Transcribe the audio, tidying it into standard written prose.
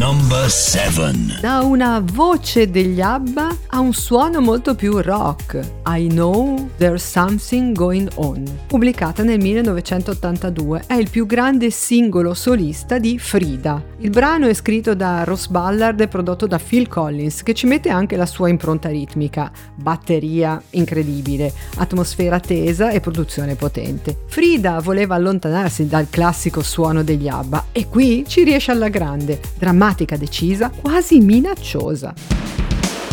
Number 7. Da una voce degli ABBA a un suono molto più rock, I Know There's Something Going On, pubblicata nel 1982, è il più grande singolo solista di Frida. Il brano è scritto da Ross Ballard e prodotto da Phil Collins, che ci mette anche la sua impronta ritmica, batteria incredibile, atmosfera tesa e produzione potente. Frida voleva allontanarsi dal classico suono degli ABBA e qui ci riesce alla grande, drammatica, decisa, quasi minacciosa.